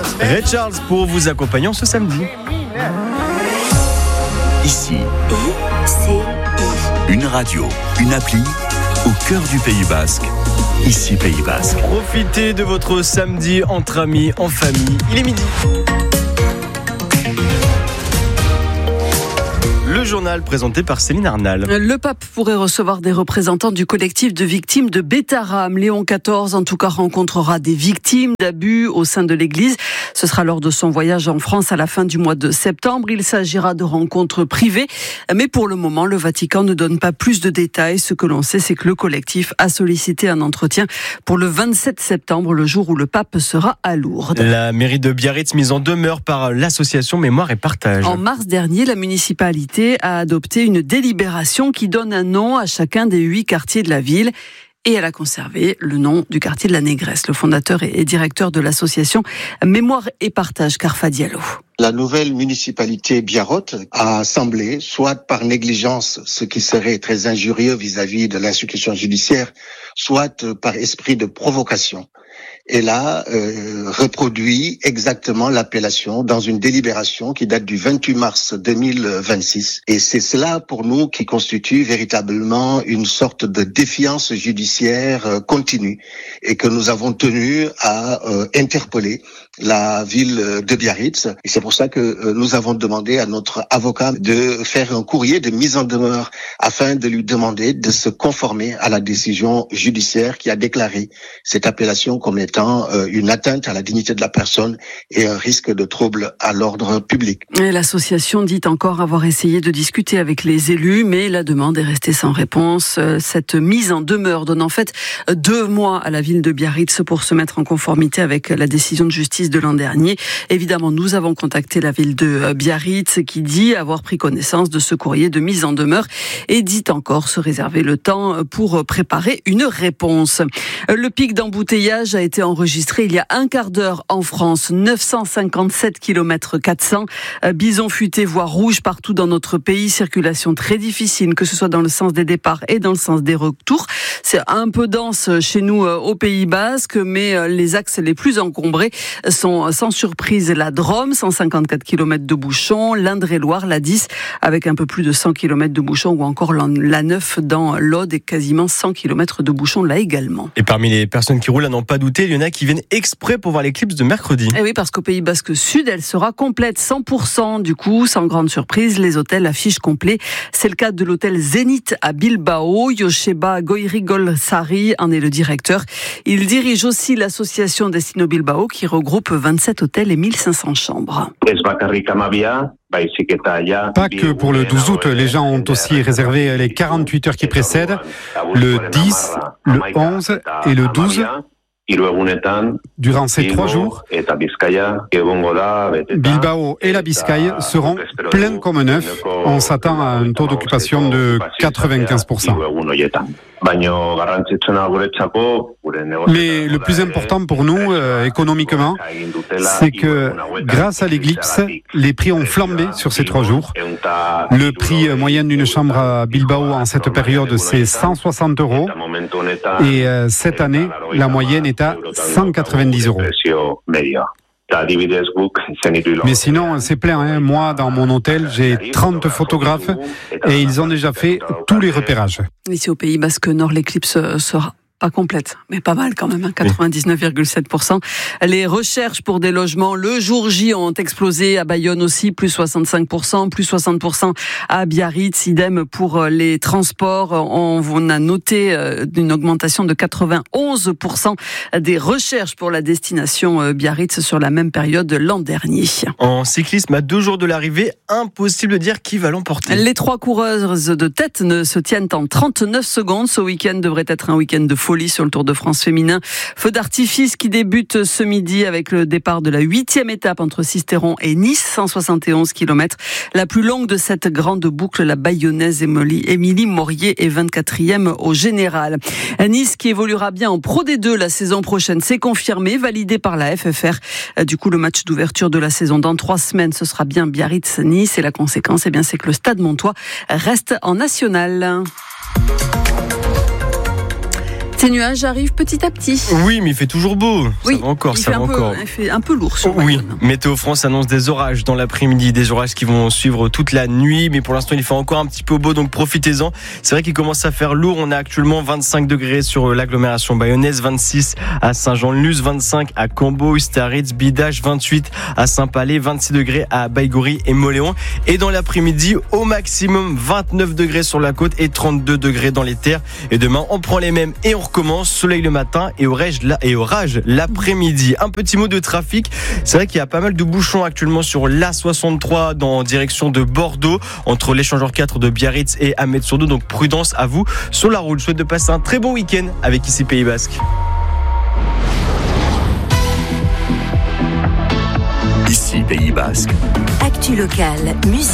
Ray Charles pour vous accompagner ce samedi. Ici, une radio, une appli au cœur du Pays Basque. Ici, Pays Basque. Profitez de votre samedi entre amis, en famille. Il est midi. Le journal présenté par Céline Arnal. Le pape pourrait recevoir des représentants du collectif de victimes de Beth Aram. Léon XIV, en tout cas, rencontrera des victimes d'abus au sein de l'Église. Ce sera lors de son voyage en France à la fin du mois de septembre. Il s'agira de rencontres privées. Mais pour le moment, le Vatican ne donne pas plus de détails. Ce que l'on sait, c'est que le collectif a sollicité un entretien pour le 27 septembre, le jour où le pape sera à Lourdes. La mairie de Biarritz mise en demeure par l'association Mémoire et Partage. En mars dernier, la municipalité a adopté une délibération qui donne un nom à chacun des 8 quartiers de la ville. Et elle a conservé le nom du quartier de la Négresse. Le fondateur et directeur de l'association Mémoire et Partage, Carfa Diallo. La nouvelle municipalité Biarrot a semblé, soit par négligence, ce qui serait très injurieux vis-à-vis de l'institution judiciaire, soit par esprit de provocation. Elle a reproduit exactement l'appellation dans une délibération qui date du 28 mars 2026. Et c'est cela pour nous qui constitue véritablement une sorte de défiance judiciaire continue et que nous avons tenu à interpeller la ville de Biarritz. Et c'est pour ça que nous avons demandé à notre avocat de faire un courrier de mise en demeure afin de lui demander de se conformer à la décision judiciaire qui a déclaré cette appellation comme étant une atteinte à la dignité de la personne et un risque de trouble à l'ordre public. Et l'association dit encore avoir essayé de discuter avec les élus, mais la demande est restée sans réponse. Cette mise en demeure donne en fait 2 mois à la ville de Biarritz pour se mettre en conformité avec la décision de justice de l'an dernier. Évidemment, nous avons contacté la ville de Biarritz qui dit avoir pris connaissance de ce courrier de mise en demeure et dit encore se réserver le temps pour préparer une réponse. Le pic d'embouteillage a été enregistré il y a un quart d'heure en France, 957 km 400, bison futé, voie rouge partout dans notre pays, circulation très difficile, que ce soit dans le sens des départs et dans le sens des retours. C'est un peu dense chez nous au Pays Basque, mais les axes les plus encombrés sont sans surprise la Drôme, 154 km de bouchons, l'Indre-et-Loire, la 10 avec un peu plus de 100 km de bouchons, ou encore la 9 dans l'Aude et quasiment 100 km de bouchons là également. Et parmi les personnes qui roulent, à n'en pas douter, il y en a qui viennent exprès pour voir l'éclipse de mercredi. Et oui, parce qu'au Pays Basque Sud, elle sera complète, 100%. Du coup, sans grande surprise, les hôtels affichent complet. C'est le cas de l'hôtel Zénith à Bilbao. Joseba Goirigolzari en est le directeur. Il dirige aussi l'association Destino Bilbao qui regroupe 27 hôtels et 1500 chambres. Pas que pour le 12 août, les gens ont aussi réservé les 48 heures qui précèdent, le 10, le 11 et le 12. Durant ces 3 jours, Bilbao et la Biscaye seront pleins comme neufs. On s'attend à un taux d'occupation de 95%. Mais le plus important pour nous, économiquement, c'est que grâce à l'éclipse, les prix ont flambé sur ces 3 jours. Le prix moyen d'une chambre à Bilbao en cette période, c'est 160 €. Et cette année, la moyenne est à 190 €. Mais sinon, c'est plein. Moi, dans mon hôtel, j'ai 30 photographes et ils ont déjà fait tous les repérages. Ici au Pays Basque Nord, l'éclipse sera pas complète, mais pas mal quand même, 99,7%. Les recherches pour des logements le jour J ont explosé à Bayonne aussi, plus 65%, plus 60% à Biarritz, idem pour les transports. On a noté une augmentation de 91% des recherches pour la destination Biarritz sur la même période l'an dernier. En cyclisme, à 2 jours de l'arrivée, impossible de dire qui va l'emporter. Les 3 coureuses de tête ne se tiennent en 39 secondes. Ce week-end devrait être un week-end de folie sur le Tour de France féminin. Feu d'artifice qui débute ce midi avec le départ de la 8e étape entre Sisteron et Nice, 171 km. La plus longue de cette grande boucle, la bayonnaise Émilie Morier est 24e au général. Nice qui évoluera bien en Pro D2 la saison prochaine, c'est confirmé, validé par la FFR. Du coup, le match d'ouverture de la saison dans 3 semaines, ce sera bien Biarritz-Nice et la conséquence, c'est que le Stade Montois reste en national. Ces nuages arrivent petit à petit. Oui, mais il fait toujours beau. Oui, ça va encore, ça va encore. Il fait un peu lourd sur Oui, Bayonne. Météo France annonce des orages dans l'après-midi, des orages qui vont suivre toute la nuit, mais pour l'instant il fait encore un petit peu beau, donc profitez-en. C'est vrai qu'il commence à faire lourd, on a actuellement 25 degrés sur l'agglomération bayonnaise, 26 à Saint-Jean-de-Luz, 25 à Cambo, Ustaritz, Bidache, 28 à Saint-Palais, 26 degrés à Baïgori et Moléon. Et dans l'après-midi, au maximum 29 degrés sur la côte et 32 degrés dans les terres. Et demain, on prend les mêmes et on recommence. Soleil le matin et orage l'après-midi. Un petit mot de trafic. C'est vrai qu'il y a pas mal de bouchons actuellement sur l'A63 en direction de Bordeaux, entre l'échangeur 4 de Biarritz et Ahmed-Sourdo. Donc prudence à vous sur la route. Je souhaite de passer un très bon week-end avec ici Pays Basque. Ici Pays Basque. Actu locale, musique.